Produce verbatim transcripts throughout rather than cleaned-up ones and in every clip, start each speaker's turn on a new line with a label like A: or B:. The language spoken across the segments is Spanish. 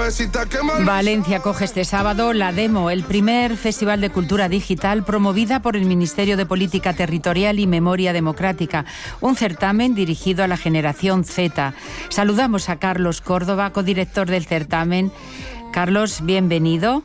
A: Valencia acoge este sábado La Demo, el primer festival de cultura digital promovida por el Ministerio de Política Territorial y Memoria Democrática, un certamen dirigido a la generación Z. Saludamos a Carlos Córdoba, codirector del certamen. Carlos, bienvenido.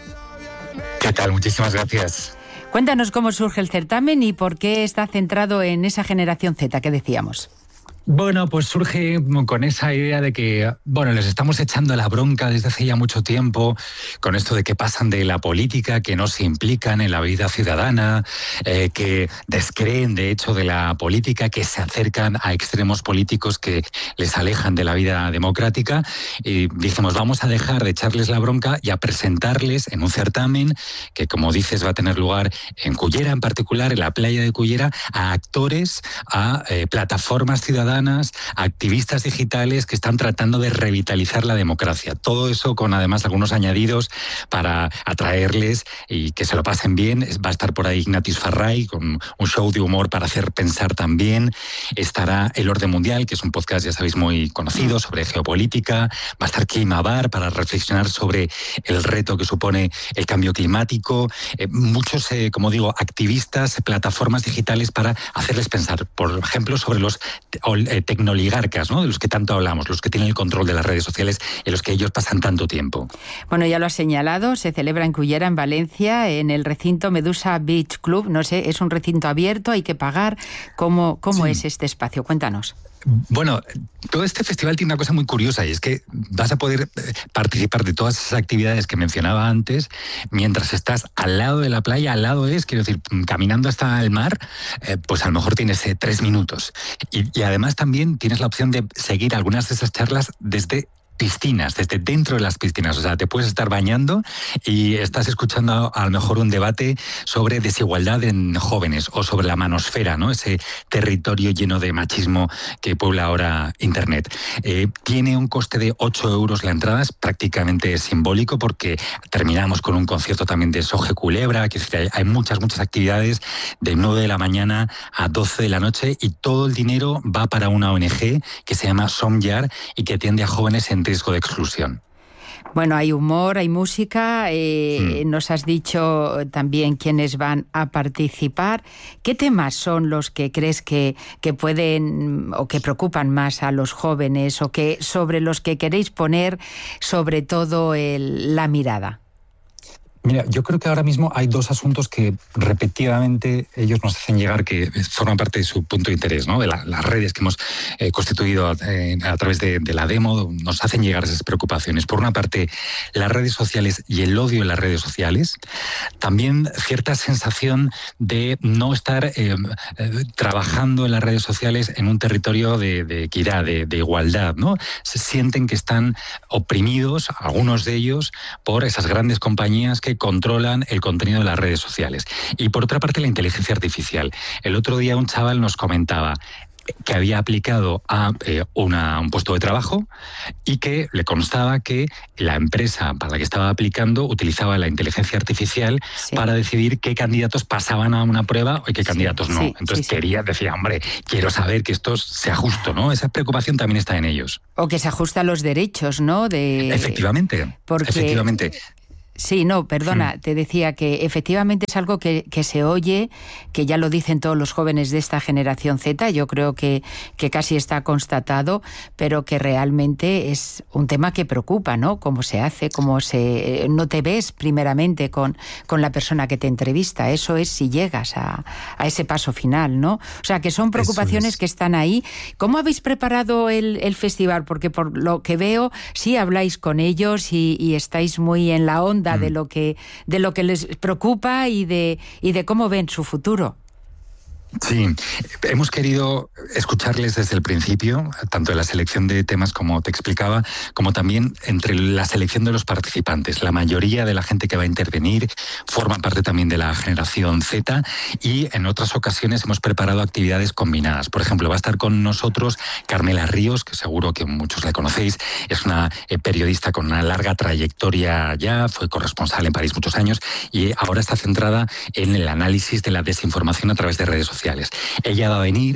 B: ¿Qué tal? Muchísimas gracias.
A: Cuéntanos cómo surge el certamen y por qué está centrado en esa generación Z que decíamos.
B: Bueno, pues surge con esa idea de que, bueno, les estamos echando la bronca desde hace ya mucho tiempo con esto de que pasan de la política, que no se implican en la vida ciudadana, eh, que descreen de hecho de la política, que se acercan a extremos políticos que les alejan de la vida democrática. Y dijimos, vamos a dejar de echarles la bronca y a presentarles en un certamen que, como dices, va a tener lugar en Cullera, en particular, en la playa de Cullera, a actores, a eh, plataformas ciudadanas, activistas digitales que están tratando de revitalizar la democracia. Todo eso con además algunos añadidos para atraerles y que se lo pasen bien. Va a estar por ahí Ignatius Farray con un show de humor para hacer pensar también. Estará El Orden Mundial, que es un podcast, ya sabéis, muy conocido sobre geopolítica. Va a estar Keima Bar para reflexionar sobre el reto que supone el cambio climático. Eh, muchos, eh, como digo, activistas, plataformas digitales para hacerles pensar, por ejemplo, sobre los Eh, tecnoligarcas, ¿no? De los que tanto hablamos, los que tienen el control de las redes sociales en los que ellos pasan tanto tiempo.
A: Bueno, ya lo has señalado, se celebra en Cullera, en Valencia, en el recinto Medusa Beach Club. No sé, ¿es un recinto abierto? ¿Hay que pagar? ¿Cómo, cómo sí. es este espacio? Cuéntanos.
B: Bueno, todo este festival tiene una cosa muy curiosa y es que vas a poder participar de todas esas actividades que mencionaba antes mientras estás al lado de la playa, al lado es, quiero decir, caminando hasta el mar, eh, pues a lo mejor tienes eh, tres minutos. Y, y además también tienes la opción de seguir algunas de esas charlas desde piscinas, desde dentro de las piscinas. O sea, te puedes estar bañando y estás escuchando a lo mejor un debate sobre desigualdad en jóvenes o sobre la manosfera, ¿no? Ese territorio lleno de machismo que puebla ahora Internet. Eh, tiene un coste de ocho euros la entrada, es prácticamente simbólico porque terminamos con un concierto también de Soje Culebra, que hay, hay muchas, muchas actividades de nueve de la mañana a doce de la noche y todo el dinero va para una O N G que se llama Somyar y que atiende a jóvenes en riesgo de exclusión.
A: Bueno, hay humor, hay música, eh, mm. nos has dicho también quiénes van a participar. ¿Qué temas son los que crees que, que pueden o que preocupan más a los jóvenes o que sobre los que queréis poner sobre todo el, la mirada?
B: Mira, yo creo que ahora mismo hay dos asuntos que repetidamente ellos nos hacen llegar que forman parte de su punto de interés, ¿no? De la, las redes que hemos eh, constituido eh, a través de, de la demo, nos hacen llegar esas preocupaciones. Por una parte, las redes sociales y el odio en las redes sociales. También cierta sensación de no estar eh, eh, trabajando en las redes sociales en un territorio de, de equidad, de, de igualdad, ¿no? Se sienten que están oprimidos, algunos de ellos, por esas grandes compañías que controlan el contenido de las redes sociales. Y por otra parte, la inteligencia artificial. El otro día un chaval nos comentaba que había aplicado a eh, una, un puesto de trabajo y que le constaba que la empresa para la que estaba aplicando utilizaba la inteligencia artificial sí. para decidir qué candidatos pasaban a una prueba y qué sí, candidatos no. Sí, Entonces sí, quería, sí. decía, hombre, quiero saber que esto sea justo, ¿no? Esa preocupación también está en ellos.
A: O que se ajusta a los derechos, ¿no? De...
B: Efectivamente,
A: Porque...
B: efectivamente.
A: Sí, no, perdona, te decía que efectivamente es algo que, que se oye, que ya lo dicen todos los jóvenes de esta generación Z, yo creo que, que casi está constatado, pero que realmente es un tema que preocupa, ¿no? Cómo se hace, cómo se... No te ves primeramente con, con la persona que te entrevista, eso es si llegas a, a ese paso final, ¿no? O sea, que son preocupaciones es. que están ahí. ¿Cómo habéis preparado el, el festival? Porque por lo que veo, sí habláis con ellos y, y estáis muy en la onda de lo que de lo que les preocupa y de y de cómo ven su futuro.
B: Sí, hemos querido escucharles desde el principio, tanto en la selección de temas como te explicaba, como también entre la selección de los participantes. La mayoría de la gente que va a intervenir forma parte también de la generación Z y en otras ocasiones hemos preparado actividades combinadas. Por ejemplo, va a estar con nosotros Carmela Ríos, que seguro que muchos la conocéis, es una periodista con una larga trayectoria ya, fue corresponsal en París muchos años y ahora está centrada en el análisis de la desinformación a través de redes sociales. Ella va a venir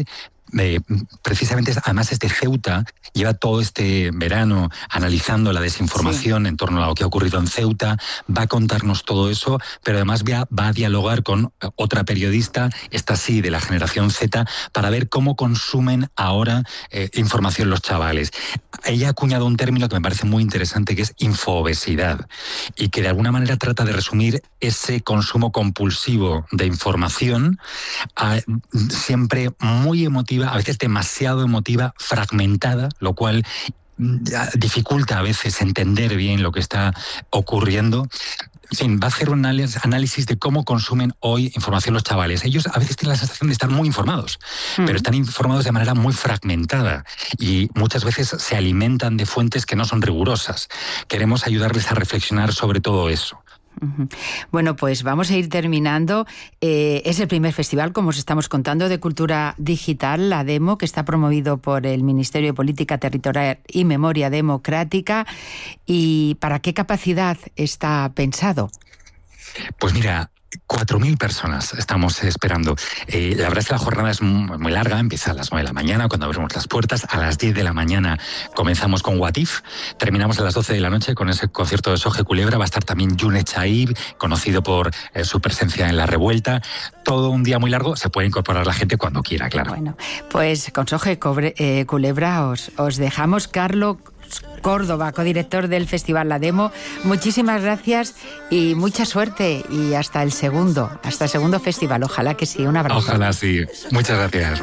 B: eh, precisamente, además es de Ceuta, lleva todo este verano analizando la desinformación sí. en torno a lo que ha ocurrido en Ceuta, va a contarnos todo eso, pero además va, va a dialogar con otra periodista, esta sí, de la generación Z, para ver cómo consumen ahora eh, información los chavales. Ella ha acuñado un término que me parece muy interesante, que es infoobesidad, y que de alguna manera trata de resumir ese consumo compulsivo de información, a, siempre muy emotiva, a veces demasiado emotiva, fragmentada, lo cual dificulta a veces entender bien lo que está ocurriendo. En fin, va a hacer un análisis de cómo consumen hoy información los chavales. Ellos a veces tienen la sensación de estar muy informados, mm. pero están informados de manera muy fragmentada y muchas veces se alimentan de fuentes que no son rigurosas. Queremos ayudarles a reflexionar sobre todo eso.
A: Bueno, pues vamos a ir terminando. Eh, es el primer festival, como os estamos contando, de cultura digital, la Demo, que está promovido por el Ministerio de Política Territorial y Memoria Democrática. ¿Y para qué capacidad está pensado?
B: Pues mira, cuatro mil personas estamos esperando. Eh, la verdad es que la jornada es muy, muy larga, empieza a las nueve de la mañana cuando abrimos las puertas, a las diez de la mañana comenzamos con What If, terminamos a las doce de la noche con ese concierto de Soje Culebra, va a estar también Yune Chaib, conocido por eh, su presencia en La Revuelta. Todo un día muy largo, se puede incorporar la gente cuando quiera, claro.
A: Bueno, pues con Soje eh, Culebra os, os dejamos. Carlos Córdoba, codirector del Festival La Demo, muchísimas gracias y mucha suerte, y hasta el segundo, hasta el segundo festival, ojalá que sí, un abrazo.
B: Ojalá sí, muchas gracias.